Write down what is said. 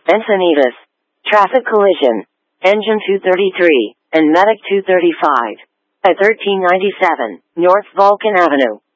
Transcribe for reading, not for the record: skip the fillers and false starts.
Encinitas. Traffic collision. Engine 233 and Medic 235. At 1397 North Vulcan Avenue.